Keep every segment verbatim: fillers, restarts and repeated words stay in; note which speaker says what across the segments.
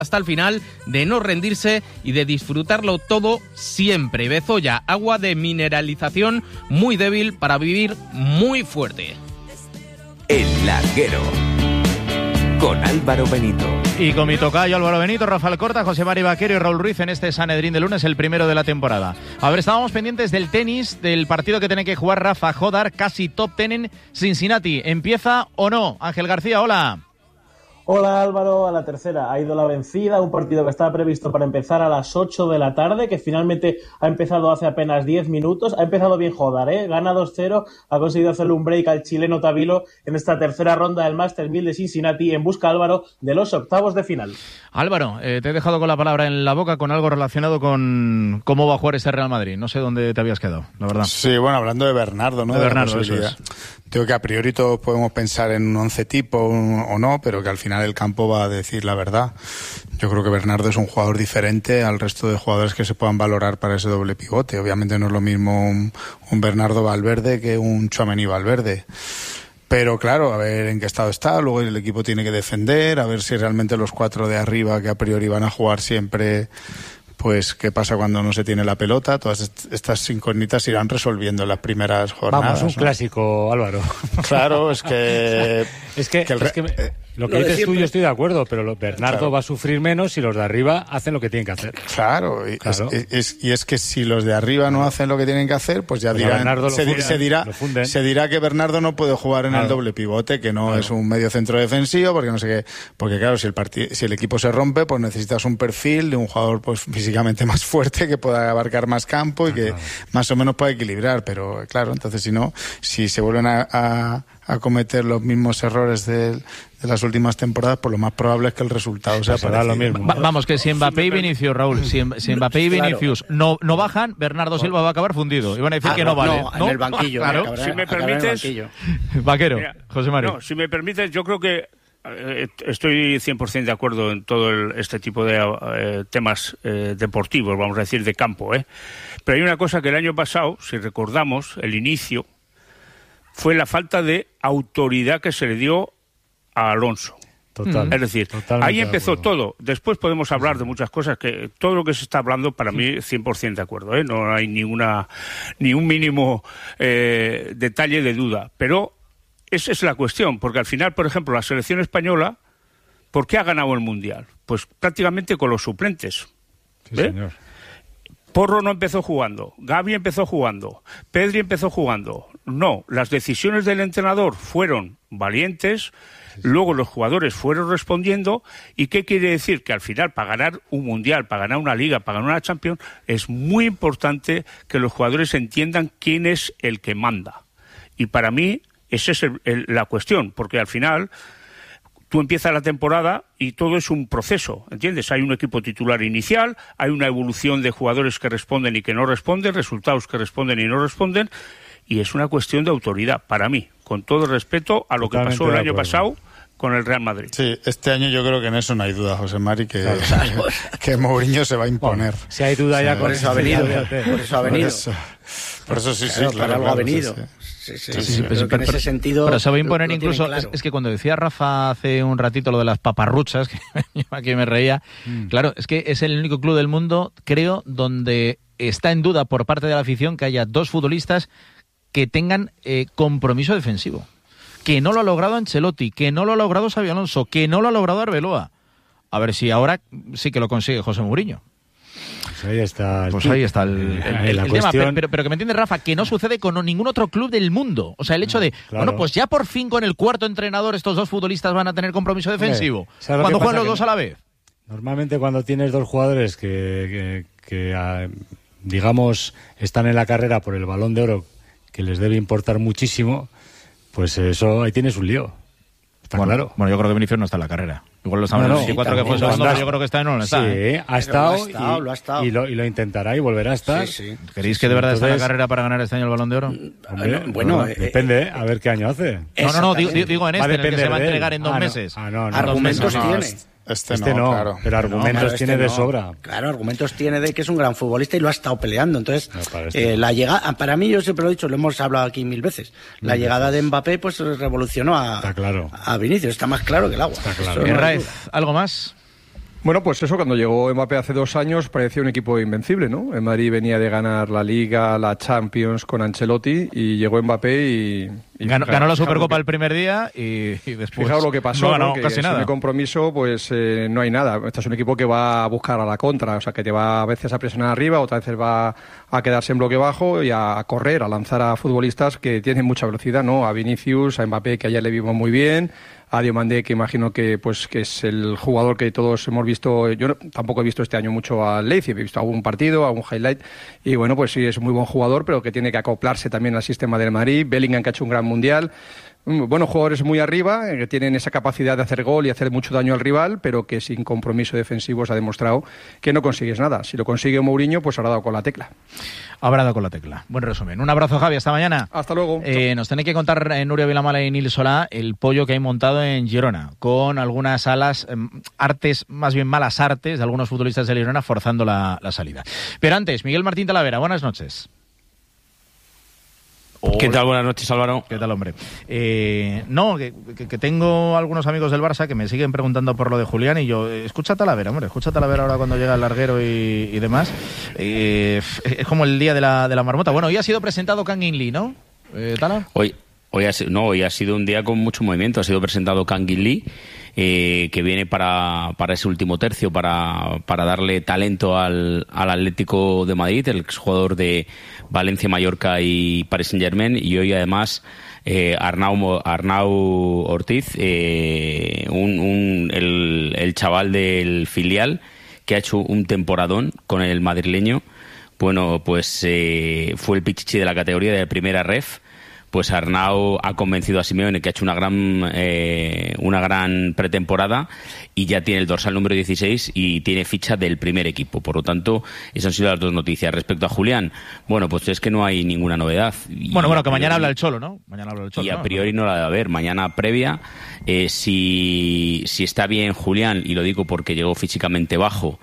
Speaker 1: hasta el final, de no rendirse y de disfrutarlo todo siempre. Bezoya, agua de mineralización muy débil para vivir muy fuerte.
Speaker 2: El Larguero, con Álvaro Benito.
Speaker 3: Y con mi tocayo Álvaro Benito, Rafael Corta, José Mari Vaquero y Raúl Ruiz en este Sanedrín de lunes, el primero de la temporada. A ver, estábamos pendientes del tenis, del partido que tiene que jugar Rafa Jodar, casi top ten en Cincinnati. ¿Empieza o no? Ángel García, hola.
Speaker 4: Hola Álvaro, a la tercera ha ido la vencida, un partido que estaba previsto para empezar a las ocho de la tarde, que finalmente ha empezado hace apenas diez minutos, ha empezado bien Jodar, ¿eh? Gana dos cero, ha conseguido hacerle un break al chileno Tabilo en esta tercera ronda del Masters mil de Cincinnati en busca, Álvaro, de los octavos de final.
Speaker 3: Álvaro, eh, te he dejado con la palabra en la boca con algo relacionado con cómo va a jugar este Real Madrid, no sé dónde te habías quedado, la verdad.
Speaker 5: Sí, bueno, hablando de Bernardo, ¿no?
Speaker 3: De Bernardo, eso es.
Speaker 5: Digo que a priori todos podemos pensar en un once tipo o no, pero que al final el campo va a decir la verdad. Yo creo que Bernardo es un jugador diferente al resto de jugadores que se puedan valorar para ese doble pivote. Obviamente no es lo mismo un, un Bernardo Valverde que un Tchouaméni Valverde. Pero claro, a ver en qué estado está, luego el equipo tiene que defender, a ver si realmente los cuatro de arriba que a priori van a jugar siempre, pues qué pasa cuando no se tiene la pelota. Todas est- estas incógnitas se irán resolviendo en las primeras jornadas.
Speaker 6: Vamos, un
Speaker 5: ¿no?
Speaker 6: clásico, Álvaro.
Speaker 5: Claro, es que...
Speaker 6: es que,
Speaker 5: que, el re-
Speaker 6: es que me, lo que lo dices tú yo estoy de acuerdo, pero lo, Bernardo
Speaker 5: claro.
Speaker 6: va a sufrir menos si los de arriba hacen lo que tienen que hacer.
Speaker 5: Claro, y,
Speaker 6: claro.
Speaker 5: Es, es, y es que si los de arriba no hacen lo que tienen que hacer, pues ya dirán, se, funden, se, dirá, se dirá que Bernardo no puede jugar en claro. el doble pivote, que no claro. es un medio centro defensivo, porque no sé qué, porque claro, si el partido, si el equipo se rompe, pues necesitas un perfil de un jugador pues físicamente más fuerte, que pueda abarcar más campo y ah, que claro. más o menos pueda equilibrar, pero claro, entonces si no, si se vuelven a, a, a cometer los mismos errores de, de las últimas temporadas, pues lo más probable es que el resultado sea
Speaker 6: para lo mismo.
Speaker 3: Va, vamos, que si Mbappé y Vinicius, Raúl, si, si Mbappé y Vinicius claro. no, no bajan, Bernardo Silva va a acabar fundido. Y van a decir ah, que no, no vale.
Speaker 7: No,
Speaker 3: ¿no?
Speaker 7: en el banquillo.
Speaker 3: Claro.
Speaker 7: Acabará,
Speaker 8: si me permites...
Speaker 3: Vaquero, Mira, José María.
Speaker 8: No, si me permites, yo creo que eh, estoy cien por ciento de acuerdo en todo el, este tipo de eh, temas eh, deportivos, vamos a decir, de campo, ¿eh? Pero hay una cosa que el año pasado, si recordamos, el inicio, fue la falta de autoridad que se le dio a Alonso.
Speaker 6: Total,
Speaker 8: es decir, ahí empezó todo. Después podemos hablar de muchas cosas, que todo lo que se está hablando, para mí, cien por ciento de acuerdo, ¿eh? No hay ninguna, ni un mínimo eh, detalle de duda. Pero esa es la cuestión, porque al final, por ejemplo, la selección española, ¿por qué ha ganado el Mundial? Pues prácticamente con los suplentes.
Speaker 6: Sí, señor.
Speaker 8: Porro no empezó jugando, Gavi empezó jugando, Pedri empezó jugando. No, las decisiones del entrenador fueron valientes, luego los jugadores fueron respondiendo. ¿Y qué quiere decir? Que al final, para ganar un Mundial, para ganar una Liga, para ganar una Champions, es muy importante que los jugadores entiendan quién es el que manda. Y para mí, esa es el, el, la cuestión, porque al final... Tú empiezas la temporada y todo es un proceso, ¿entiendes? Hay un equipo titular inicial, hay una evolución de jugadores que responden y que no responden, resultados que responden y no responden, y es una cuestión de autoridad, para mí, con todo respeto a lo Totalmente que pasó el año pasado con el Real Madrid.
Speaker 5: Sí, este año yo creo que en eso no hay duda, José Mari, que, claro. que Mourinho se va a imponer.
Speaker 6: Bueno, si hay duda ya,
Speaker 7: por eso ha venido, por eso ha venido.
Speaker 5: Por eso, por eso sí,
Speaker 7: claro,
Speaker 5: sí, claro.
Speaker 7: algo
Speaker 5: claro,
Speaker 7: ha venido.
Speaker 5: Sí, sí.
Speaker 7: Sí, sí,
Speaker 3: sí,
Speaker 7: sí,
Speaker 3: sí,
Speaker 7: pero, pero en ese sentido...
Speaker 3: Pero se va a imponer
Speaker 7: lo, lo
Speaker 3: incluso...
Speaker 7: claro.
Speaker 3: Es, es que cuando decía Rafa hace un ratito lo de las paparruchas, que aquí me reía, mm. claro, es que es el único club del mundo, creo, donde está en duda por parte de la afición que haya dos futbolistas que tengan eh, compromiso defensivo. Que no lo ha logrado Ancelotti, que no lo ha logrado Xabi Alonso, que no lo ha logrado Arbeloa. A ver si ahora sí que lo consigue José Mourinho.
Speaker 6: Pues ahí está el,
Speaker 3: pues ahí está el, el, el, el, el
Speaker 6: cuestión...
Speaker 3: tema, pero, pero que me entiende Rafa, que no sucede con ningún otro club del mundo. O sea, el hecho de, claro. bueno, pues ya por fin con el cuarto entrenador estos dos futbolistas van a tener compromiso defensivo.
Speaker 6: Hombre,
Speaker 3: cuando juegan los
Speaker 6: que
Speaker 3: dos a la vez.
Speaker 6: Normalmente cuando tienes dos jugadores que, que, que a, digamos, están en la carrera por el Balón de Oro, que les debe importar muchísimo, pues eso, ahí tienes un lío. Está
Speaker 3: bueno,
Speaker 6: claro.
Speaker 3: Bueno, yo creo que Vinicius no está en la carrera. Igual lo estamos
Speaker 6: no,
Speaker 3: en el veinticuatro no, sí, que fue segundo, pero yo creo que está en no, no está.
Speaker 6: Sí,
Speaker 3: ¿eh?
Speaker 6: ha estado,
Speaker 7: lo ha estado,
Speaker 6: y,
Speaker 7: lo ha estado.
Speaker 6: Y, lo, y lo intentará y volverá a estar.
Speaker 7: Sí, sí.
Speaker 3: ¿Queréis que de verdad Entonces, esté en la carrera para ganar este año el Balón de Oro?
Speaker 6: Hombre,
Speaker 7: no, bueno,
Speaker 6: eh, depende, eh, a ver qué año hace.
Speaker 3: No, no, no, digo, digo en este, en el que se va a entregar en dos
Speaker 6: ah,
Speaker 3: meses.
Speaker 6: No, ah, no, no,
Speaker 7: argumentos
Speaker 6: no, no,
Speaker 7: tiene.
Speaker 5: Este,
Speaker 6: este
Speaker 5: no,
Speaker 6: no,
Speaker 5: claro.
Speaker 6: pero argumentos no, claro,
Speaker 7: este
Speaker 6: tiene
Speaker 7: no.
Speaker 6: de sobra.
Speaker 7: Claro, argumentos tiene de que es un gran futbolista y lo ha estado peleando. Entonces,
Speaker 6: no, para, este
Speaker 7: eh, la llegada, para mí, yo siempre lo he dicho, lo hemos hablado aquí mil veces, la mil llegada veces. de Mbappé pues revolucionó a,
Speaker 6: está claro.
Speaker 7: a Vinicius, está más claro que el agua.
Speaker 6: Está claro.
Speaker 3: Herráez, ¿algo más?
Speaker 9: Bueno, pues eso, cuando llegó Mbappé hace dos años parecía un equipo invencible, ¿no? El Madrid venía de ganar la Liga, la Champions con Ancelotti y llegó Mbappé y... y
Speaker 3: ganó,
Speaker 9: fijaros,
Speaker 3: ganó la Supercopa
Speaker 9: que,
Speaker 3: el primer día y, y después...
Speaker 9: Fijaos lo que pasó,
Speaker 3: no ganó
Speaker 9: ¿no? Que
Speaker 3: casi nada.
Speaker 9: sin el compromiso pues eh, no hay nada. Este es un equipo que va a buscar a la contra, o sea, que te va a veces a presionar arriba, otras veces va a quedarse en bloque bajo y a correr, a lanzar a futbolistas que tienen mucha velocidad, ¿no? A Vinicius, a Mbappé, que ayer le vimos muy bien, a Diomandé, que imagino que pues que es el jugador que todos hemos visto. Yo no, tampoco he visto este año mucho al Leipzig, he visto algún partido, algún highlight, y bueno, pues sí, es un muy buen jugador, pero que tiene que acoplarse también al sistema del Madrid. Bellingham, que ha hecho un gran mundial. Bueno, jugadores muy arriba, que tienen esa capacidad de hacer gol y hacer mucho daño al rival, pero que sin compromiso defensivo se ha demostrado que no consigues nada. Si lo consigue Mourinho, pues habrá dado con la tecla.
Speaker 3: Habrá dado con la tecla. Buen resumen. Un abrazo, Javi. Hasta mañana.
Speaker 9: Hasta luego.
Speaker 3: Eh, nos tenéis que contar, eh, Nuria Vilamala y Nil Solá, el pollo que hay montado en Girona, con algunas alas, eh, artes, más bien malas artes, de algunos futbolistas de Girona forzando la, la salida. Pero antes, Miguel Martín Talavera, buenas noches.
Speaker 10: ¿Qué tal? Buenas noches, Álvaro.
Speaker 3: ¿Qué tal, hombre? Eh, no, que, que, que tengo algunos amigos del Barça que me siguen preguntando por lo de Julián y yo, escucha Talavera, hombre, escucha Talavera ahora cuando llega el larguero y, y demás. Eh, es como el día de la, de la marmota. Bueno, hoy ha sido presentado Kang In Lee, ¿no? Eh, ¿Tala?
Speaker 10: Hoy, hoy, ha, no, hoy ha sido un día con mucho movimiento. Ha sido presentado Kang In Lee, eh, que viene para, para ese último tercio, para, para darle talento al, al Atlético de Madrid, el exjugador de Valencia, Mallorca y Paris Saint-Germain, y hoy además eh, Arnau, Arnau Ortiz, eh, un, un, el, el chaval del filial que ha hecho un temporadón con el madrileño. Bueno, pues eh, fue el pichichi de la categoría de primera ref. Pues Arnau ha convencido a Simeone, que ha hecho una gran eh, una gran pretemporada y ya tiene el dorsal número dieciséis y tiene ficha del primer equipo. Por lo tanto, esas han sido las dos noticias. Respecto a Julián, bueno, pues es que no hay ninguna novedad. Y
Speaker 3: bueno, bueno, que mañana habla el Cholo, ¿no? Mañana habla el Cholo.
Speaker 10: Y a
Speaker 3: ¿no?
Speaker 10: priori no la debe haber. Mañana previa, eh, si, si está bien Julián, y lo digo porque llegó físicamente bajo,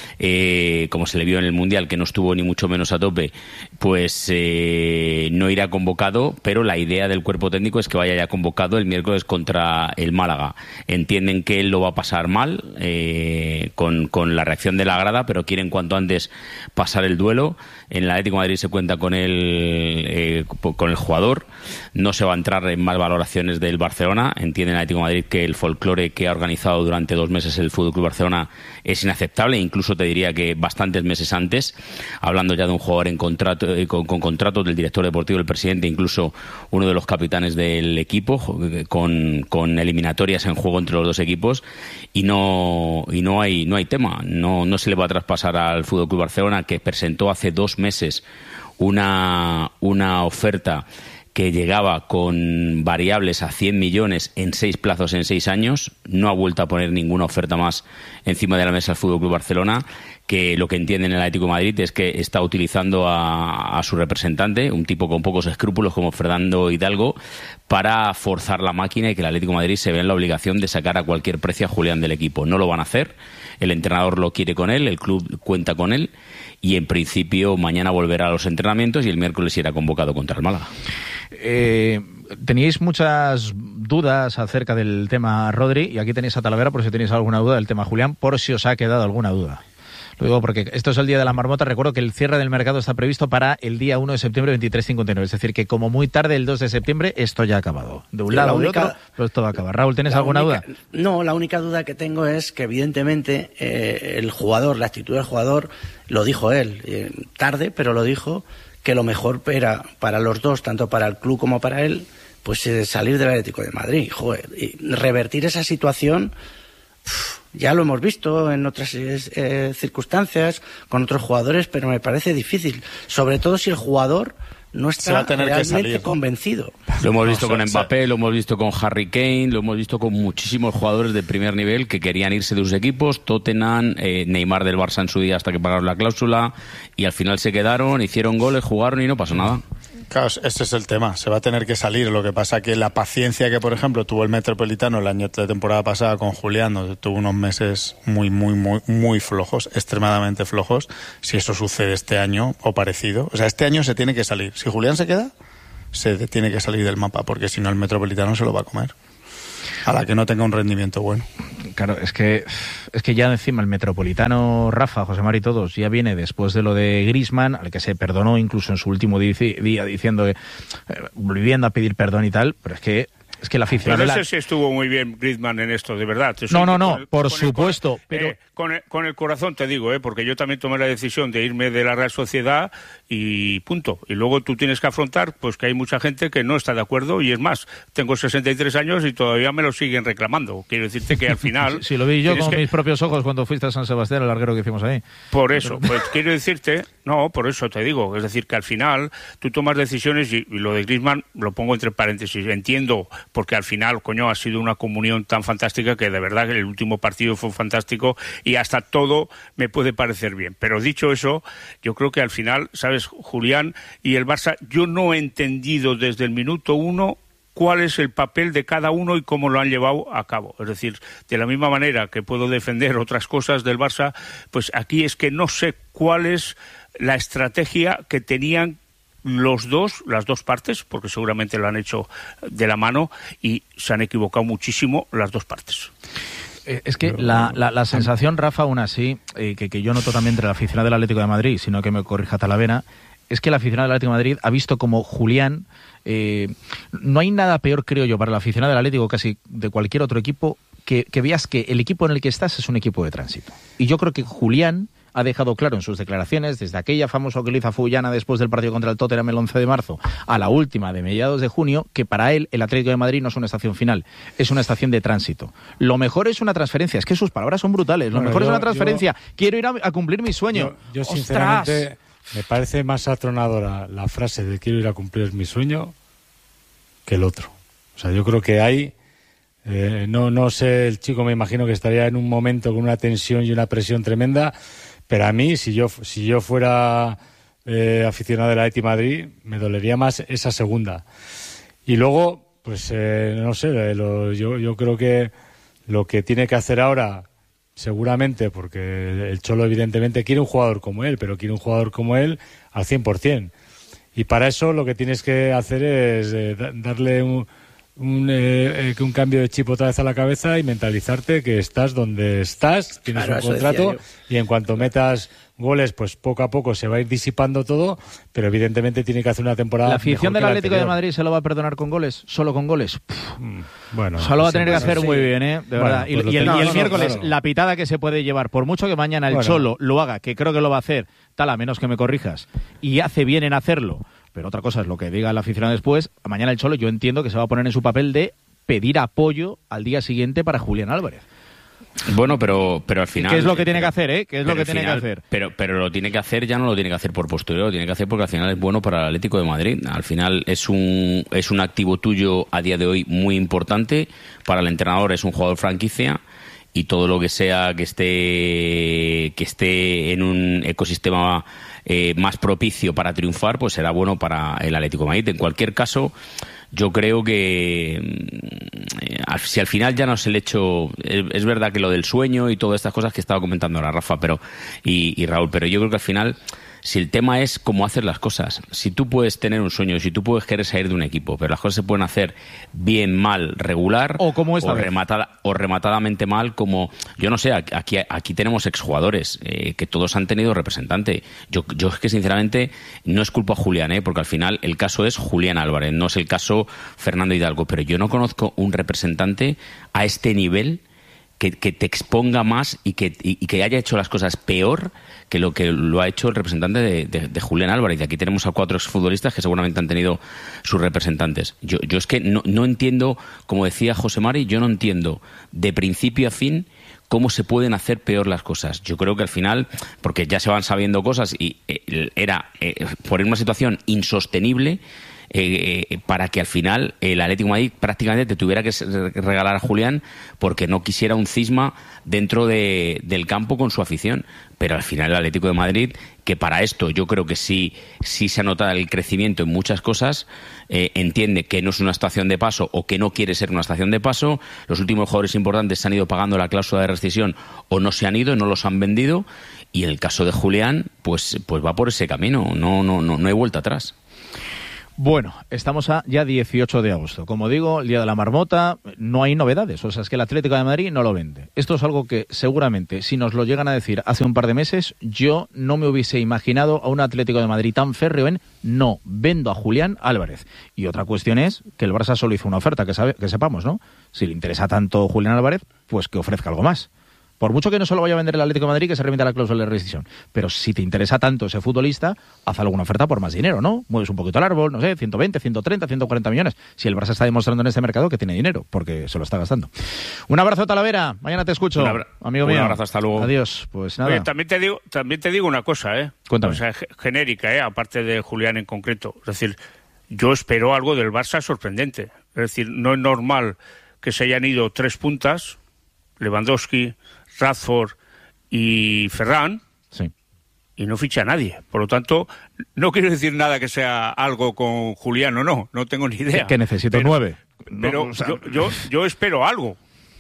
Speaker 10: eh, como se le vio en el Mundial, que no estuvo ni mucho menos a tope, pues eh, no irá convocado, pero la idea del cuerpo técnico es que vaya ya convocado el miércoles contra el Málaga. Entienden que él lo va a pasar mal eh, con, con la reacción de la grada, pero quieren cuanto antes pasar el duelo. En el Atlético de Madrid se cuenta con el, eh, con el jugador. No se va a entrar en más valoraciones del Barcelona. Entiende el Atlético de Madrid que el folclore que ha organizado durante dos meses el F C Barcelona es inaceptable, incluso te diría que bastantes meses antes, hablando ya de un jugador en contrato, eh, con, con contratos del director deportivo, del presidente, incluso uno de los capitanes del equipo, con, con eliminatorias en juego entre los dos equipos, y no y no hay no hay tema. No, no se le va a traspasar al F C Barcelona, que presentó hace dos meses una, una oferta que llegaba con variables a cien millones en seis plazos en seis años. No ha vuelto a poner ninguna oferta más encima de la mesa el F C Barcelona, que lo que entiende en el Atlético de Madrid es que está utilizando a, a su representante, un tipo con pocos escrúpulos como Fernando Hidalgo, para forzar la máquina y que el Atlético de Madrid se vea en la obligación de sacar a cualquier precio a Julián del equipo. No lo van a hacer, el entrenador lo quiere con él, el club cuenta con él, y en principio mañana volverá a los entrenamientos y el miércoles irá convocado contra el Málaga.
Speaker 3: Eh, teníais muchas dudas acerca del tema Rodri, y aquí tenéis a Talavera por si tenéis alguna duda del tema Julián, por si os ha quedado alguna duda. Lo digo porque esto es el día de la marmota. Recuerdo que el cierre del mercado está previsto para el día uno de septiembre veintitrés cincuenta y nueve. Es decir, que como muy tarde, el dos de septiembre, esto ya ha acabado. De un lado o de otro, pero esto va a acabar. Raúl, ¿tienes alguna
Speaker 7: única,
Speaker 3: duda?
Speaker 7: No, la única duda que tengo es que evidentemente eh, el jugador, la actitud del jugador, lo dijo él, eh, tarde, pero lo dijo, que lo mejor era para los dos, tanto para el club como para él, pues eh, salir del Atlético de Madrid. Joder, y revertir esa situación... Uff, ya lo hemos visto en otras eh, circunstancias, con otros jugadores, pero me parece difícil. Sobre todo si el jugador no está realmente convencido.
Speaker 10: Lo hemos visto con Mbappé, lo hemos visto con Harry Kane, lo hemos visto con muchísimos jugadores de primer nivel que querían irse de sus equipos. Tottenham, eh, Neymar del Barça en su día hasta que pagaron la cláusula, y al final se quedaron, hicieron goles, jugaron y no pasó nada.
Speaker 5: Claro, ese es el tema, se va a tener que salir. Lo que pasa que la paciencia que, por ejemplo, tuvo el Metropolitano el año de temporada pasada con Julián, donde tuvo unos meses muy, muy, muy, muy flojos, extremadamente flojos, si eso sucede este año o parecido, o sea, este año se tiene que salir. Si Julián se queda, se tiene que salir del mapa, porque si no el Metropolitano se lo va a comer, a la que no tenga un rendimiento bueno.
Speaker 3: Claro, es que es que ya encima el Metropolitano, Rafa, José Mari y todos, ya viene después de lo de Griezmann, al que se perdonó incluso en su último dici- día diciendo, eh, volviendo a pedir perdón y tal, pero es que es que la afición...
Speaker 8: Pero no
Speaker 3: la...
Speaker 8: sé si estuvo muy bien Griezmann en esto, de verdad. Te
Speaker 3: No, no, no,
Speaker 8: el,
Speaker 3: por supuesto,
Speaker 8: el,
Speaker 3: pero...
Speaker 8: Eh, con, el, con el corazón te digo, eh, porque yo también tomé la decisión de irme de la Real Sociedad y punto. Y luego tú tienes que afrontar pues que hay mucha gente que no está de acuerdo y es más, tengo sesenta y tres años y todavía me lo siguen reclamando. Quiero decirte que al final...
Speaker 3: Si sí, lo vi yo con
Speaker 8: que...
Speaker 3: mis propios ojos cuando fuiste a San Sebastián, el larguero que hicimos ahí.
Speaker 8: Por eso, pues quiero decirte, no, por eso te digo, es decir, que al final tú tomas decisiones y, y lo de Griezmann lo pongo entre paréntesis, entiendo, porque al final, coño, ha sido una comunión tan fantástica que de verdad que el último partido fue fantástico y hasta todo me puede parecer bien. Pero dicho eso, yo creo que al final, ¿sabes, Julián? Y el Barça, yo no he entendido desde el minuto uno cuál es el papel de cada uno y cómo lo han llevado a cabo. Es decir, de la misma manera que puedo defender otras cosas del Barça, pues aquí es que no sé cuál es la estrategia que tenían los dos, las dos partes, porque seguramente lo han hecho de la mano y se han equivocado muchísimo las dos partes.
Speaker 3: Es que la, la, la sensación, Rafa, aún así, eh, que, que yo noto también entre la aficionada del Atlético de Madrid, sino que me corrija Talavera, es que la aficionada del Atlético de Madrid ha visto como Julián, eh, no hay nada peor, creo yo, para la aficionada del Atlético, casi de cualquier otro equipo, que, que veas que el equipo en el que estás es un equipo de tránsito. Y yo creo que Julián ha dejado claro en sus declaraciones, desde aquella famosa que le hizo a Fullana después del partido contra el Tottenham el once de marzo, a la última de mediados de junio, que para él el Atlético de Madrid no es una estación final, es una estación de tránsito. Lo mejor es una transferencia, es que sus palabras son brutales, lo
Speaker 6: bueno,
Speaker 3: mejor
Speaker 6: yo,
Speaker 3: es una transferencia,
Speaker 6: yo,
Speaker 3: quiero ir a, a cumplir mi sueño.
Speaker 6: Yo, yo
Speaker 3: ¡Ostras!
Speaker 6: sinceramente, me parece más atronadora la frase de quiero ir a cumplir mi sueño que el otro. O sea, yo creo que hay... Eh, no, no sé, el chico me imagino que estaría en un momento con una tensión y una presión tremenda, pero a mí, si yo si yo fuera eh, aficionado del Atleti Madrid, me dolería más esa segunda. Y luego, pues eh, no sé, lo, yo, yo creo que lo que tiene que hacer ahora, seguramente, porque el Cholo evidentemente quiere un jugador como él, pero quiere un jugador como él al cien por ciento. Y para eso lo que tienes que hacer es eh, darle un... Un, eh, un cambio de chip otra vez a la cabeza y mentalizarte que estás donde estás, tienes
Speaker 7: Claro,
Speaker 6: un contrato y en cuanto metas goles, pues poco a poco se va a ir disipando todo, pero evidentemente tiene que hacer una temporada.
Speaker 3: La afición del Atlético
Speaker 6: de
Speaker 3: Madrid se lo va a perdonar con goles, solo con goles.
Speaker 6: Mm, bueno,
Speaker 3: solo va a tener que
Speaker 6: sí,
Speaker 3: hacer
Speaker 6: sí.
Speaker 3: muy bien, ¿eh? De
Speaker 6: Bueno,
Speaker 3: verdad.
Speaker 6: pues
Speaker 3: y, y el,
Speaker 6: no,
Speaker 3: y el
Speaker 6: no,
Speaker 3: miércoles,
Speaker 6: claro.
Speaker 3: la pitada que se puede llevar, por mucho que mañana el
Speaker 6: Bueno.
Speaker 3: Cholo lo haga, que creo que lo va a hacer, tal, a menos que me corrijas, y hace bien en hacerlo, pero otra cosa es lo que diga el aficionado después, mañana el Cholo yo entiendo que se va a poner en su papel de pedir apoyo al día siguiente para Julián Álvarez.
Speaker 10: Bueno, pero pero al final...
Speaker 3: ¿Qué es lo que tiene que hacer, eh? ¿Qué es lo
Speaker 10: pero
Speaker 3: que
Speaker 10: al
Speaker 3: tiene
Speaker 10: final-
Speaker 3: que hacer?
Speaker 10: Pero, pero lo tiene que hacer, ya no lo tiene que hacer por postureo, lo tiene que hacer porque al final es bueno para el Atlético de Madrid. Al final es un, es un activo tuyo a día de hoy muy importante. Para el entrenador es un jugador franquicia y todo lo que sea que esté, que esté en un ecosistema eh, más propicio para triunfar, pues será bueno para el Atlético de Madrid. En cualquier caso... Yo creo que eh, si al final ya no es el hecho, es, es verdad que lo del sueño y todas estas cosas que estaba comentando ahora Rafa pero y, y Raúl, pero yo creo que al final, si el tema es cómo hacer las cosas, si tú puedes tener un sueño, si tú puedes querer salir de un equipo, pero las cosas se pueden hacer bien, mal, regular,
Speaker 3: o como esta
Speaker 10: o,
Speaker 3: vez.
Speaker 10: rematada, o rematadamente mal, como, yo no sé, aquí, aquí tenemos exjugadores eh, que todos han tenido representante. Yo, yo es que sinceramente no es culpa a Julián, ¿eh? Porque al final el caso es Julián Álvarez, no es el caso Fernando Hidalgo, pero yo no conozco un representante a este nivel que, que te exponga más y que, y, y que haya hecho las cosas peor que lo que lo ha hecho el representante de, de, de Julián Álvarez. Y aquí tenemos a cuatro exfutbolistas que seguramente han tenido sus representantes. Yo, yo es que no, no entiendo, como decía José Mari, yo no entiendo de principio a fin cómo se pueden hacer peor las cosas. Yo creo que al final, porque ya se van sabiendo cosas y eh, era eh, por una situación insostenible, Eh, eh, para que al final el Atlético de Madrid prácticamente te tuviera que regalar a Julián porque no quisiera un cisma dentro de, del campo con su afición. Pero al final el Atlético de Madrid, que para esto yo creo que sí, sí se ha notado el crecimiento en muchas cosas, eh, entiende que no es una estación de paso o que no quiere ser una estación de paso. Los últimos jugadores importantes se han ido pagando la cláusula de rescisión o no se han ido, no los han vendido, y en el caso de Julián pues, pues va por ese camino, no, no, no, no hay vuelta atrás.
Speaker 3: Bueno, estamos a ya dieciocho de agosto. Como digo, el Día de la Marmota, no hay novedades. O sea, es que el Atlético de Madrid no lo vende. Esto es algo que seguramente, si nos lo llegan a decir hace un par de meses, yo no me hubiese imaginado a un Atlético de Madrid tan férreo en no, vendo a Julián Álvarez. Y otra cuestión es que el Barça solo hizo una oferta, que, sabe, que sepamos, ¿no? Si le interesa tanto Julián Álvarez, pues que ofrezca algo más. Por mucho que no solo vaya a vender el Atlético de Madrid, que se remita la cláusula de rescisión. Pero si te interesa tanto ese futbolista, haz alguna oferta por más dinero, ¿no? Mueves un poquito el árbol, no sé, ciento veinte, ciento treinta, ciento cuarenta millones. Si el Barça está demostrando en este mercado que tiene dinero, porque se lo está gastando. Un abrazo, Talavera. Mañana te escucho,
Speaker 8: un abra-
Speaker 3: amigo mío.
Speaker 8: Un abrazo, hasta luego.
Speaker 3: Adiós. Pues nada.
Speaker 8: Oye, también te digo, también te digo una cosa, ¿eh?
Speaker 3: Cuéntame.
Speaker 8: O sea, genérica, ¿eh? Aparte de Julián en concreto. Es decir, yo espero algo del Barça sorprendente. Es decir, no es normal que se hayan ido tres puntas, Lewandowski, Rashford y Ferran,
Speaker 3: sí,
Speaker 8: y no ficha a nadie. Por lo tanto, no quiero decir nada que sea algo con Julián o no, no tengo ni idea.
Speaker 3: Que necesito
Speaker 8: pero,
Speaker 3: nueve.
Speaker 8: Pero
Speaker 3: no, o sea,
Speaker 8: yo, yo, yo espero algo.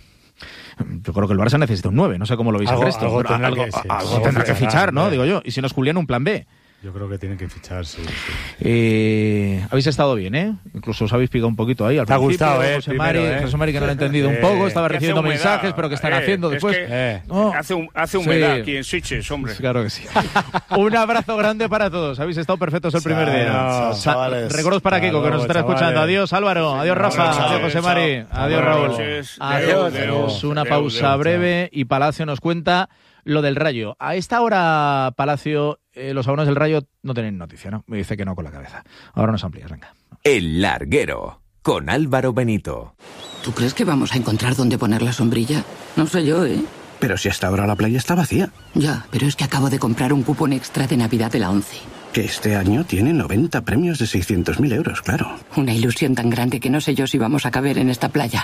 Speaker 3: Yo creo que el Barça necesita un nueve, no sé cómo lo veis
Speaker 6: algo,
Speaker 3: el resto.
Speaker 6: Algo,
Speaker 3: Algo,
Speaker 6: algo,
Speaker 3: algo,
Speaker 6: sí,
Speaker 3: algo
Speaker 6: algo
Speaker 3: tendrá que fichar, ¿no?
Speaker 6: ¿no?
Speaker 3: Digo yo. Y si no es Julián, un plan B.
Speaker 6: Yo creo que tienen que fichar, sí. sí.
Speaker 3: Eh, habéis estado bien, ¿eh? Incluso os habéis picado un poquito ahí al
Speaker 6: Te ha
Speaker 3: principio.
Speaker 6: gustado, ¿eh?
Speaker 3: José
Speaker 6: Primero,
Speaker 3: Mari,
Speaker 6: ¿eh?
Speaker 3: José Mari que no lo ha entendido un
Speaker 6: Eh,
Speaker 3: poco, estaba
Speaker 8: que hace
Speaker 3: recibiendo
Speaker 8: humedad,
Speaker 3: mensajes, pero que están
Speaker 8: eh,
Speaker 3: haciendo
Speaker 8: es
Speaker 3: después.
Speaker 8: que
Speaker 3: Eh, no.
Speaker 8: hace, un, hace
Speaker 3: Sí.
Speaker 8: humedad aquí en Sitges, hombre.
Speaker 3: Claro que sí. Un abrazo grande para todos. Habéis estado perfectos el primer día.
Speaker 9: Chao,
Speaker 3: Sa-
Speaker 9: chavales.
Speaker 3: Recuerdos para
Speaker 6: Hasta
Speaker 3: Kiko, que nos
Speaker 6: luego,
Speaker 3: estará
Speaker 6: chavales.
Speaker 3: escuchando. Adiós, Álvaro. Adiós, Rafa.
Speaker 8: Buenas
Speaker 3: Adiós,
Speaker 8: noches.
Speaker 3: José Mari.
Speaker 8: Chao.
Speaker 3: Adiós,
Speaker 8: Buenas
Speaker 3: Raúl.
Speaker 8: noches.
Speaker 3: Adiós.
Speaker 8: Adiós.
Speaker 3: Una
Speaker 8: Adiós.
Speaker 3: pausa
Speaker 8: Adiós.
Speaker 3: breve y Palacio nos cuenta lo del Rayo. A esta hora, Palacio, eh, los abonos del Rayo no tienen noticia, ¿no? Me dice que no con la cabeza. Ahora nos amplías, venga.
Speaker 2: El Larguero, con Álvaro Benito.
Speaker 11: ¿Tú crees que vamos a encontrar dónde poner la sombrilla? No sé yo, ¿eh?
Speaker 12: Pero si hasta ahora la playa está vacía.
Speaker 11: Ya, pero es que acabo de comprar un cupón extra de Navidad de la ONCE.
Speaker 12: Que este año tiene noventa premios de seiscientos mil euros, claro.
Speaker 11: Una ilusión tan grande que no sé yo si vamos a caber en esta playa.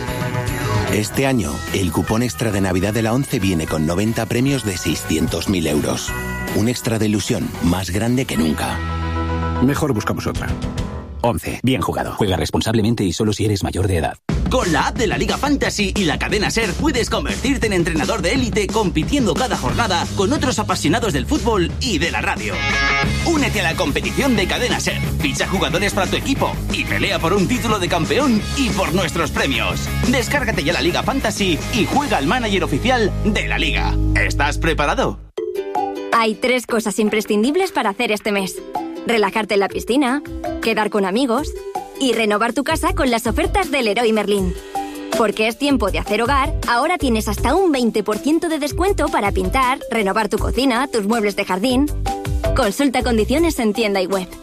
Speaker 13: Este año, el cupón extra de Navidad de la ONCE viene con noventa premios de seiscientos mil euros. Un extra de ilusión más grande que nunca.
Speaker 12: Mejor buscamos otra.
Speaker 14: ONCE. Bien jugado. Juega responsablemente y solo si eres mayor de edad.
Speaker 15: Con la app de la Liga Fantasy y la cadena SER puedes convertirte en entrenador de élite compitiendo cada jornada con otros apasionados del fútbol y de la radio. Únete a la competición de cadena SER, ficha jugadores para tu equipo y pelea por un título de campeón y por nuestros premios. Descárgate ya la Liga Fantasy y juega al manager oficial de la Liga. ¿Estás preparado?
Speaker 16: Hay tres cosas imprescindibles para hacer este mes: relajarte en la piscina, quedar con amigos y renovar tu casa con las ofertas del Leroy Merlin. Porque es tiempo de hacer hogar, ahora tienes hasta un veinte por ciento de descuento para pintar, renovar tu cocina, tus muebles de jardín. Consulta condiciones en tienda y web.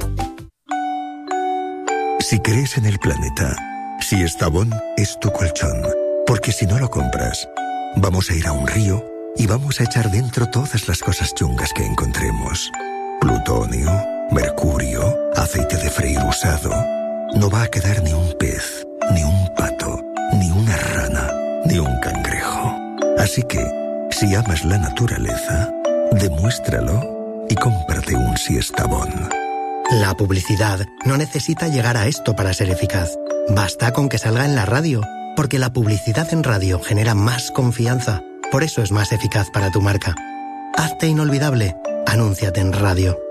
Speaker 17: Si crees en el planeta, si Estavón es tu colchón, porque si no lo compras, vamos a ir a un río y vamos a echar dentro todas las cosas chungas que encontremos. Plutonio, mercurio, aceite de freír usado. No va a quedar ni un pez, ni un pato, ni una rana, ni un cangrejo. Así que, si amas la naturaleza, demuéstralo y cómprate un Siestabón.
Speaker 18: La publicidad no necesita llegar a esto para ser eficaz. Basta con que salga en la radio, porque la publicidad en radio genera más confianza. Por eso es más eficaz para tu marca. Hazte inolvidable. Anúnciate en radio.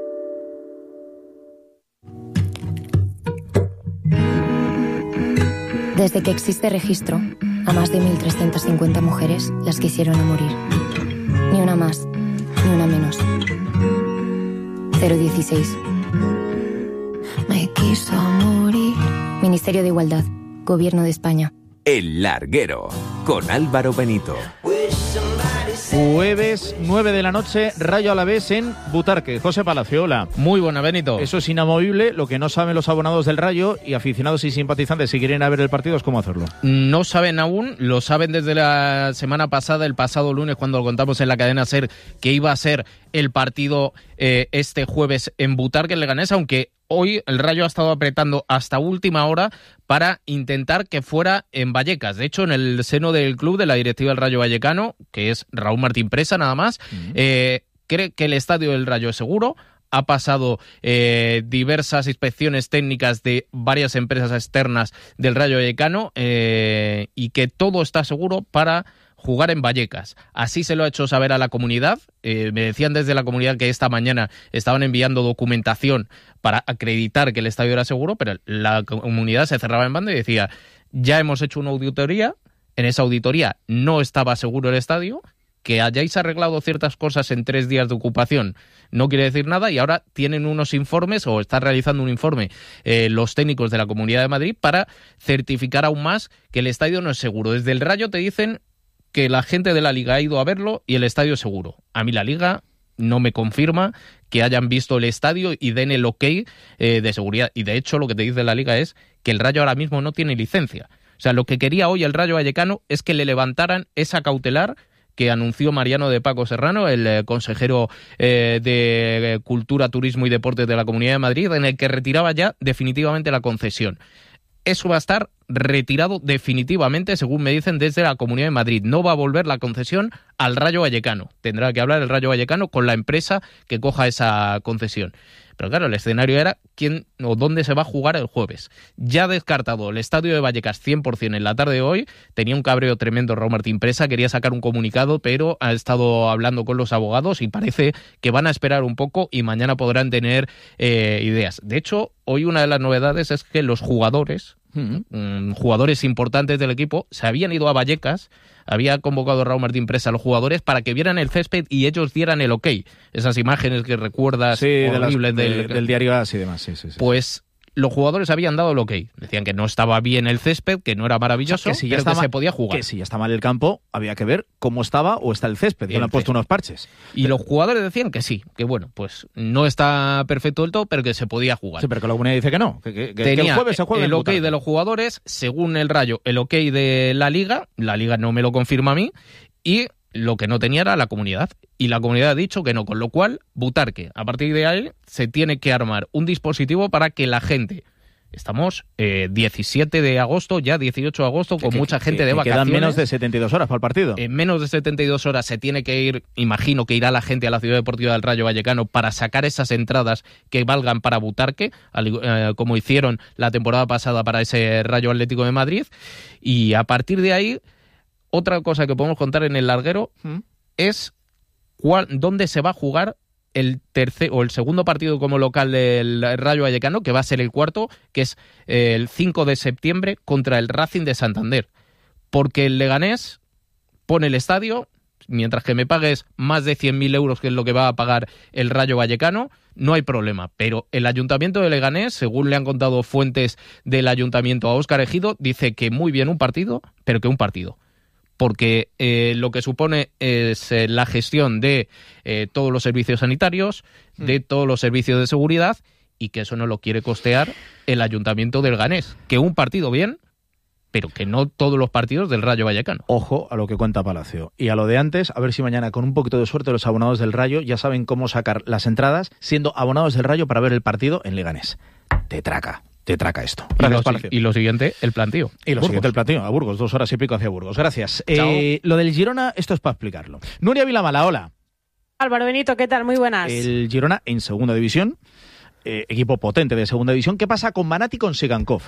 Speaker 19: Desde que existe registro, a más de mil trescientas cincuenta mujeres las quisieron a morir. Ni una más, ni una menos. cero dieciséis. Me quiso morir. Ministerio de Igualdad, Gobierno de España.
Speaker 2: El Larguero, con Álvaro Benito.
Speaker 3: Jueves, nueve de la noche, Rayo Alavés en Butarque. José Palacio, hola.
Speaker 1: Muy buena, Benito.
Speaker 3: Eso es inamovible. Lo que no saben los abonados del Rayo y aficionados y simpatizantes si quieren a ver el partido es cómo hacerlo.
Speaker 1: No saben aún, lo saben desde la semana pasada, el pasado lunes, cuando lo contamos en la cadena SER, que iba a ser el partido eh, este jueves en Butarque, en Leganés, aunque hoy el Rayo ha estado apretando hasta última hora para intentar que fuera en Vallecas. De hecho, en el seno del club, de la directiva del Rayo Vallecano, que es Raúl Martín Presa nada más, uh-huh. eh, cree que el estadio del Rayo es seguro. Ha pasado eh, diversas inspecciones técnicas de varias empresas externas del Rayo Vallecano eh, y que todo está seguro para jugar en Vallecas. Así se lo ha hecho saber a la comunidad. Eh, me decían desde la comunidad que esta mañana estaban enviando documentación para acreditar que el estadio era seguro, pero la comunidad se cerraba en banda y decía, ya hemos hecho una auditoría, en esa auditoría no estaba seguro el estadio, que hayáis arreglado ciertas cosas en tres días de ocupación no quiere decir nada, y ahora tienen unos informes, o están realizando un informe eh, los técnicos de la Comunidad de Madrid para certificar aún más que el estadio no es seguro. Desde el Rayo te dicen que la gente de la Liga ha ido a verlo y el estadio es seguro. A mí la Liga no me confirma que hayan visto el estadio y den el ok eh, de seguridad. Y de hecho lo que te dice la Liga es que el Rayo ahora mismo no tiene licencia. O sea, lo que quería hoy el Rayo Vallecano es que le levantaran esa cautelar que anunció Mariano de Paco Serrano, el eh, consejero eh, de Cultura, Turismo y Deportes de la Comunidad de Madrid, en el que retiraba ya definitivamente la concesión. Eso va a estar retirado definitivamente, según me dicen desde la Comunidad de Madrid. No va a volver la concesión al Rayo Vallecano. Tendrá que hablar el Rayo Vallecano con la empresa que coja esa concesión. Pero claro, el escenario era quién o dónde se va a jugar el jueves. Ya descartado el estadio de Vallecas cien por ciento en la tarde de hoy. Tenía un cabreo tremendo Raúl Martín Presa, quería sacar un comunicado, pero ha estado hablando con los abogados y parece que van a esperar un poco y mañana podrán tener eh, ideas. De hecho, hoy una de las novedades es que los jugadores, mm, jugadores importantes del equipo, se habían ido a Vallecas. Había convocado a Raúl Martín Presa a los jugadores para que vieran el césped y ellos dieran el ok. Esas imágenes que recuerdas
Speaker 3: sí,
Speaker 1: horribles
Speaker 3: de las,
Speaker 1: del,
Speaker 3: de, del diario A S y demás. Sí, sí, sí.
Speaker 1: Pues los jugadores habían dado el ok. Decían que no estaba bien el césped, que no era maravilloso, o sea, que si ya pero que mal, se podía jugar.
Speaker 3: Que si ya está mal el campo, había que ver cómo estaba o está el césped. Que le han puesto unos parches.
Speaker 1: Y pero, los jugadores decían que sí, que bueno, pues no está perfecto del todo, pero que se podía jugar.
Speaker 3: Sí, pero que la comunidad dice que no. Que, que,
Speaker 1: Tenía
Speaker 3: que el jueves se juega
Speaker 1: el ok de los jugadores, según el Rayo, el ok de la Liga. La Liga no me lo confirma a mí. Y lo que no tenía era la comunidad. Y la comunidad ha dicho que no, con lo cual, Butarque. A partir de ahí se tiene que armar un dispositivo para que la gente... Estamos eh, diecisiete de agosto, ya dieciocho de agosto, con
Speaker 3: que,
Speaker 1: mucha gente
Speaker 3: que,
Speaker 1: de
Speaker 3: que
Speaker 1: vacaciones.
Speaker 3: Quedan menos de setenta y dos horas para el partido.
Speaker 1: En menos de setenta y dos horas se tiene que ir, imagino que irá la gente a la Ciudad Deportiva del Rayo Vallecano para sacar esas entradas que valgan para Butarque, al, eh, como hicieron la temporada pasada para ese Rayo Atlético de Madrid. Y a partir de ahí, otra cosa que podemos contar en el larguero ¿Mm? es cuál, dónde se va a jugar el tercer o el segundo partido como local del Rayo Vallecano, que va a ser el cuarto, que es el cinco de septiembre contra el Racing de Santander. Porque el Leganés pone el estadio, mientras que me pagues más de cien mil euros, que es lo que va a pagar el Rayo Vallecano, no hay problema. Pero el Ayuntamiento de Leganés, según le han contado fuentes del Ayuntamiento a Óscar Ejido, dice que muy bien un partido, pero que un partido. Porque eh, lo que supone es eh, la gestión de eh, todos los servicios sanitarios, de todos los servicios de seguridad, y que eso no lo quiere costear el Ayuntamiento del Leganés. Que un partido bien, pero que no todos los partidos del Rayo Vallecano.
Speaker 3: Ojo a lo que cuenta Palacio. Y a lo de antes, a ver si mañana, con un poquito de suerte, los abonados del Rayo ya saben cómo sacar las entradas siendo abonados del Rayo para ver el partido en Leganés. Te traca. Te traca esto.
Speaker 1: Gracias, y, lo, y lo siguiente, el plantío.
Speaker 3: Y lo
Speaker 1: Burgos.
Speaker 3: siguiente, el plantío. A Burgos, dos horas y pico hacia Burgos. Gracias. Eh, lo del Girona, esto es para explicarlo. Nuria Vilamala, hola.
Speaker 20: Álvaro Benito, ¿qué tal? Muy buenas.
Speaker 3: El Girona en segunda división, eh, equipo potente de segunda división. ¿Qué pasa con Manat y con Sigankov?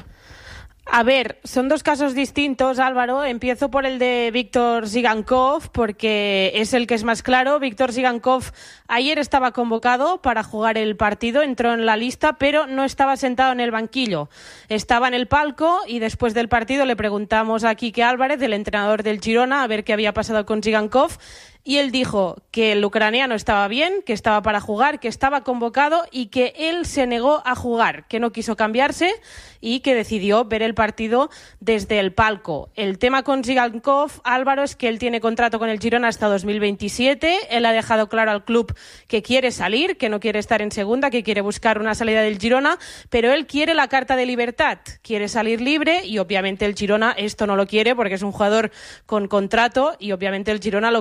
Speaker 20: A ver, son dos casos distintos, Álvaro. Empiezo por el de Víctor Sigankov, porque es el que es más claro. Víctor Sigankov ayer estaba convocado para jugar el partido, entró en la lista, pero no estaba sentado en el banquillo. Estaba en el palco y después del partido le preguntamos a Quique Álvarez, el entrenador del Girona, a ver qué había pasado con Sigankov. Y él dijo que el ucraniano estaba bien, que estaba para jugar, que estaba convocado y que él se negó a jugar, que no quiso cambiarse y que decidió ver el partido desde el palco. El tema con Sigankov, Álvaro, es que él tiene contrato con el Girona hasta dos mil veintisiete. Él ha dejado claro al club que quiere salir, que no quiere estar en segunda, que quiere buscar una salida del Girona, pero él quiere la carta de libertad, quiere salir libre y obviamente el Girona esto no lo quiere porque es un jugador con contrato y obviamente el Girona lo que quiere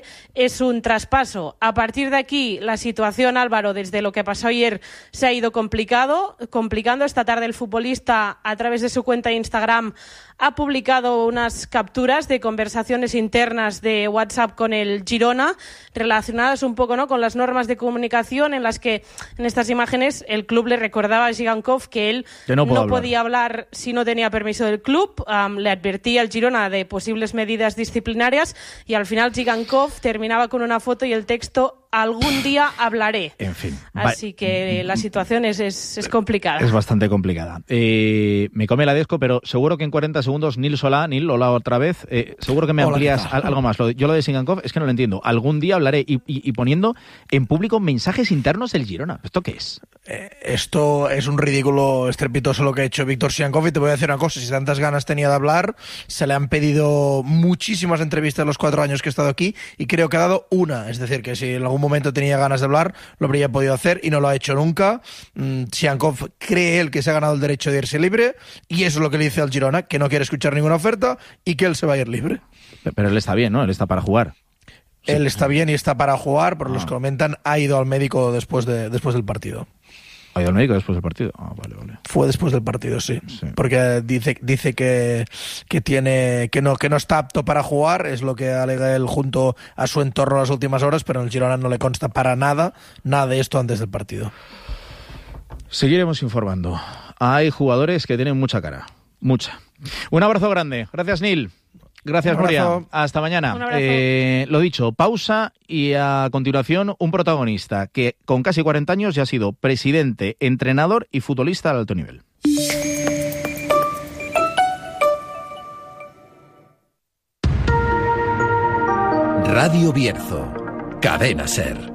Speaker 20: posible es un traspaso. A partir de aquí, la situación, Álvaro, desde lo que pasó ayer, se ha ido complicado, complicando. Esta tarde el futbolista, a través de su cuenta de Instagram, ha publicado unas capturas de conversaciones internas de WhatsApp con el Girona, relacionadas un poco, ¿no?, con las normas de comunicación, en las que en estas imágenes el club le recordaba a Zigankov que él
Speaker 3: que no,
Speaker 20: no
Speaker 3: hablar.
Speaker 20: podía hablar si no tenía permiso del club. Um, le advertía al Girona de posibles medidas disciplinarias y al final Zigankov terminaba con una foto y el texto: algún día hablaré.
Speaker 3: En fin.
Speaker 20: Así que la situación es, es, es complicada.
Speaker 3: Es bastante complicada. Eh, me come la desco, pero seguro que en cuarenta segundos, Nil Solá, Nil, hola otra vez, eh, seguro que me
Speaker 21: Hola,
Speaker 3: amplías algo más. Lo de, yo lo de Zigankov es que no lo entiendo. Algún día hablaré y, y, y poniendo en público mensajes internos del Girona. ¿Esto qué es?
Speaker 21: Eh, esto es un ridículo estrepitoso lo que ha hecho Víctor Zigankov, y te voy a decir una cosa: si tantas ganas tenía de hablar, se le han pedido muchísimas entrevistas en los cuatro años que he estado aquí y creo que ha dado una. Es decir, que si en algún momento tenía ganas de hablar, lo habría podido hacer y no lo ha hecho nunca. Mm, Zigankov cree él que se ha ganado el derecho de irse libre y eso es lo que le dice al Girona, que no quiere escuchar ninguna oferta y que él se va a ir libre.
Speaker 3: Pero él está bien, ¿no? Él está para jugar.
Speaker 21: Sí. Él está bien y está para jugar, por ah. los que comentan, ha ido al médico después de después del partido.
Speaker 3: ¿Ha ido al médico después del partido? Ah, vale, vale.
Speaker 21: Fue después del partido, sí. sí. Porque dice dice que, que tiene que no que no está apto para jugar, es lo que alega él junto a su entorno las últimas horas, pero en el Girona no le consta para nada, nada de esto antes del partido.
Speaker 3: Seguiremos informando. Hay jugadores que tienen mucha cara, mucha. Un abrazo grande. Gracias, Nil. Gracias, Nuria. Hasta mañana. Eh, lo dicho, pausa y a continuación un protagonista que con casi cuarenta años ya ha sido presidente, entrenador y futbolista de alto nivel.
Speaker 2: Radio Bierzo, Cadena SER.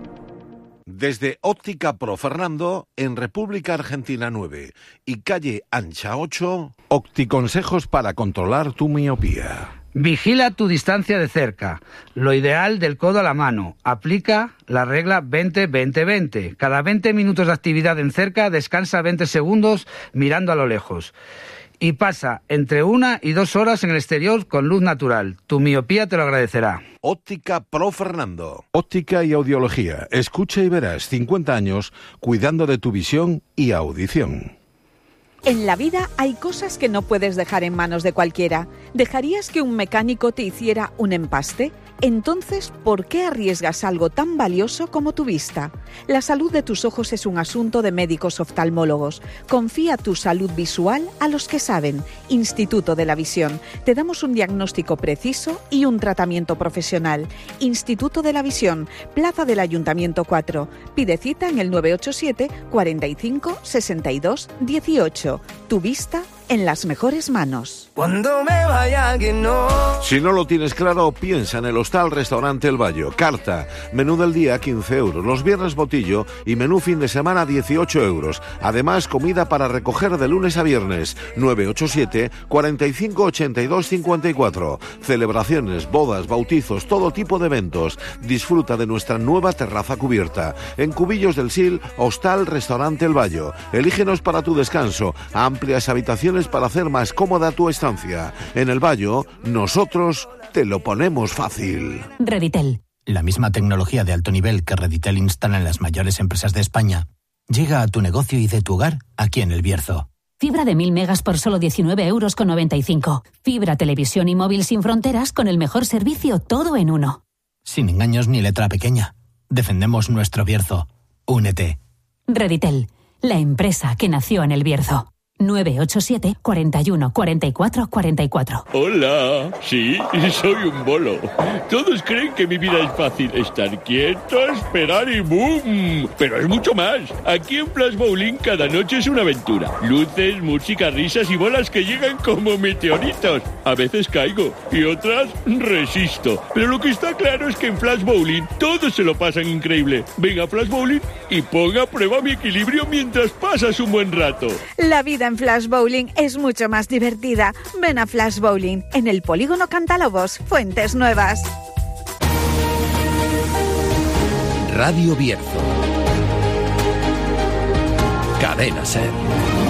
Speaker 22: Desde Óptica Pro Fernando, en República Argentina nueve y calle Ancha ocho, Opticonsejos para controlar tu miopía.
Speaker 23: Vigila tu distancia de cerca, lo ideal del codo a la mano. Aplica la regla veinte veinte veinte. Cada veinte minutos de actividad en cerca, descansa veinte segundos mirando a lo lejos. Y pasa entre una y dos horas en el exterior con luz natural. Tu miopía te lo agradecerá.
Speaker 22: Óptica Pro Fernando. Óptica y audiología. Escucha y verás. cincuenta años cuidando de tu visión y audición.
Speaker 24: En la vida hay cosas que no puedes dejar en manos de cualquiera. ¿Dejarías que un mecánico te hiciera un empaste? Entonces, ¿por qué arriesgas algo tan valioso como tu vista? La salud de tus ojos es un asunto de médicos oftalmólogos. Confía tu salud visual a los que saben. Instituto de la Visión. Te damos un diagnóstico preciso y un tratamiento profesional. Instituto de la Visión, Plaza del Ayuntamiento cuatro. Pide cita en el nueve ocho siete, cuarenta y cinco, sesenta y dos, dieciocho. Tu vista en las mejores manos.
Speaker 22: Cuando me vaya que no. Si no lo tienes claro, piensa en el Hostal Restaurante El Bayo. Carta, menú del día quince euros, los viernes botillo y menú fin de semana dieciocho euros. Además, comida para recoger de lunes a viernes. nueve ocho siete, cuarenta y cinco, ochenta y dos, cincuenta y cuatro. Celebraciones, bodas, bautizos, todo tipo de eventos. Disfruta de nuestra nueva terraza cubierta. En Cubillos del Sil, Hostal Restaurante El Bayo. Elígenos para tu descanso. Amplias habitaciones para hacer más cómoda tu estancia. En El Bayo, nosotros te lo ponemos fácil.
Speaker 25: Reditel. La misma tecnología de alto nivel que Reditel instala en las mayores empresas de España llega a tu negocio y de tu hogar aquí en El Bierzo.
Speaker 26: Fibra de mil megas por solo diecinueve euros con noventa y cinco. Fibra, televisión y móvil sin fronteras con el mejor servicio todo en uno.
Speaker 25: Sin engaños ni letra pequeña. Defendemos nuestro Bierzo. Únete.
Speaker 26: Reditel. La empresa que nació en El Bierzo. nueve ocho siete, cuarenta y uno, cuarenta y cuatro, cuarenta y cuatro.
Speaker 27: Hola, sí, soy un bolo. Todos creen que mi vida es fácil. Estar quieto, esperar y ¡boom! Pero es mucho más. Aquí en Flash Bowling cada noche es una aventura. Luces, música, risas y bolas que llegan como meteoritos. A veces caigo y otras resisto. Pero lo que está claro es que en Flash Bowling todos se lo pasan increíble. Venga a Flash Bowling y ponga a prueba mi equilibrio mientras pasas un buen rato.
Speaker 24: La vida en Flash Bowling es mucho más divertida. Ven a Flash Bowling en el Polígono Cantalobos, Fuentes Nuevas.
Speaker 2: Radio Bierzo. Cadena SER.